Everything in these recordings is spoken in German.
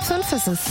5 ist es.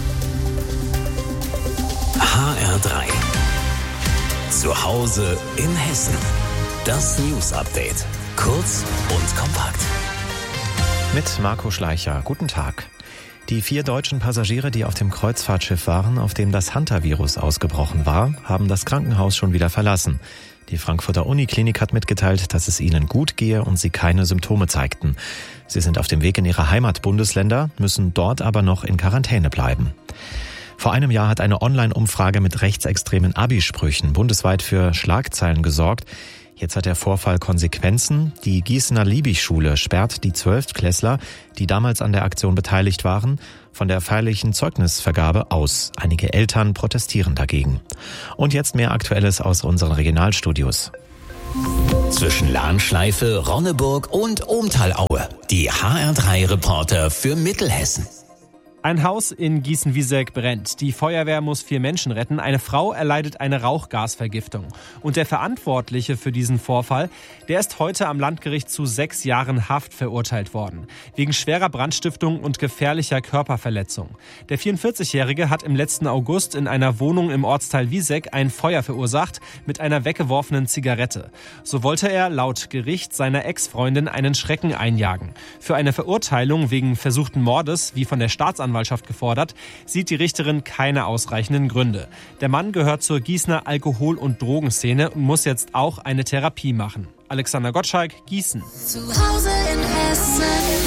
HR3. Zu Hause in Hessen. Das News-Update. Kurz und kompakt. Mit Marco Schleicher. Guten Tag. Die 4 deutschen Passagiere, die auf dem Kreuzfahrtschiff waren, auf dem das Hantavirus ausgebrochen war, haben das Krankenhaus schon wieder verlassen. Die Frankfurter Uniklinik hat mitgeteilt, dass es ihnen gut gehe und sie keine Symptome zeigten. Sie sind auf dem Weg in ihre Heimatbundesländer, müssen dort aber noch in Quarantäne bleiben. Vor einem Jahr hat eine Online-Umfrage mit rechtsextremen Abi-Sprüchen bundesweit für Schlagzeilen gesorgt. Jetzt hat der Vorfall Konsequenzen. Die Gießener Liebig-Schule sperrt die 12-Klässler, die damals an der Aktion beteiligt waren, von der feierlichen Zeugnisvergabe aus. Einige Eltern protestieren dagegen. Und jetzt mehr Aktuelles aus unseren Regionalstudios. Zwischen Lahnschleife, Ronneburg und Ohmtalaue. Die HR3-Reporter für Mittelhessen. Ein Haus in Gießen-Wieseck brennt. Die Feuerwehr muss 4 Menschen retten. Eine Frau erleidet eine Rauchgasvergiftung. Und der Verantwortliche für diesen Vorfall, der ist heute am Landgericht zu 6 Jahren Haft verurteilt worden. Wegen schwerer Brandstiftung und gefährlicher Körperverletzung. Der 44-Jährige hat im letzten August in einer Wohnung im Ortsteil Wieseck ein Feuer verursacht mit einer weggeworfenen Zigarette. So wollte er laut Gericht seiner Ex-Freundin einen Schrecken einjagen. Für eine Verurteilung wegen versuchten Mordes, wie von der Staatsanwaltschaft gefordert, sieht die Richterin keine ausreichenden Gründe. Der Mann gehört zur Gießener Alkohol- und Drogenszene und muss jetzt auch eine Therapie machen. Alexander Gottschalk, Gießen. Zu Hause in Hessen.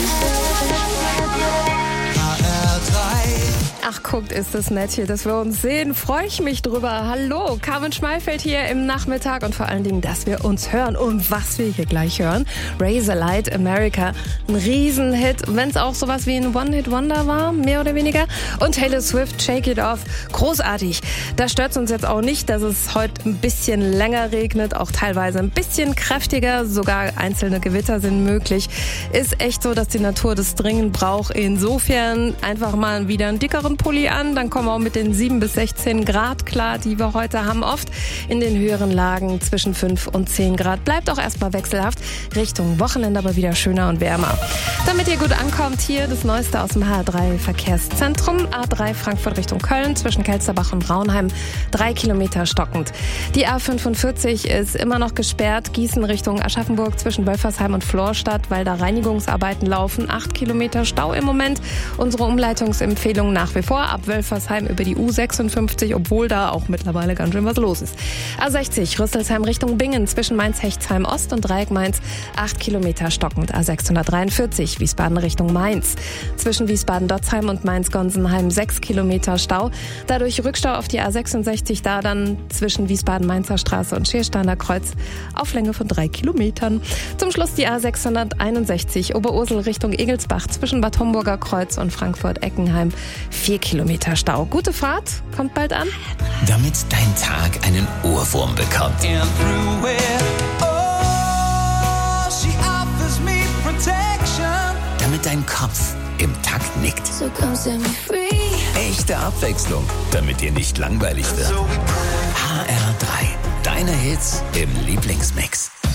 Ach, guckt, ist das nett hier, dass wir uns sehen. Freue ich mich drüber. Hallo, Carmen Schmeifeld hier im Nachmittag und vor allen Dingen, dass wir uns hören und was wir hier gleich hören. Razorlight America, ein Riesenhit, wenn es auch sowas wie ein One-Hit-Wonder war, mehr oder weniger. Und Taylor Swift, Shake It Off, großartig. Da stört es uns jetzt auch nicht, dass es heute ein bisschen länger regnet, auch teilweise ein bisschen kräftiger, sogar einzelne Gewitter sind möglich. Ist echt so, dass die Natur das dringend braucht. Insofern einfach mal wieder einen dickeren Pulli an, dann kommen wir auch mit den 7 bis 16 Grad klar, die wir heute haben. Oft in den höheren Lagen zwischen 5 und 10 Grad. Bleibt auch erstmal wechselhaft. Richtung Wochenende aber wieder schöner und wärmer. Damit ihr gut ankommt, hier das Neueste aus dem HR3 Verkehrszentrum. A3 Frankfurt Richtung Köln zwischen Kelsterbach und Braunheim 3 Kilometer stockend. Die A45 ist immer noch gesperrt. Gießen Richtung Aschaffenburg zwischen Wölfersheim und Florstadt, weil da Reinigungsarbeiten laufen. 8 Kilometer Stau im Moment. Unsere Umleitungsempfehlung nach wie vor ab Wölfersheim über die U56, obwohl da auch mittlerweile ganz schön was los ist. A60 Rüsselsheim Richtung Bingen zwischen Mainz-Hechtsheim Ost und Dreieck Mainz 8 Kilometer stockend. A643 Wiesbaden Richtung Mainz zwischen Wiesbaden-Dotzheim und Mainz-Gonsenheim 6 Kilometer Stau. Dadurch Rückstau auf die A66 da dann zwischen Wiesbaden-Mainzer Straße und Schiersteiner Kreuz auf Länge von 3 Kilometern. Zum Schluss die A661 Oberursel Richtung Egelsbach zwischen Bad Homburger Kreuz und Frankfurt-Eckenheim 4 Kilometer Stau. Gute Fahrt, kommt bald an. Damit dein Tag einen Ohrwurm bekommt. Damit dein Kopf im Takt nickt. So come set me free. Echte Abwechslung, damit dir nicht langweilig wird. HR3, deine Hits im Lieblingsmix.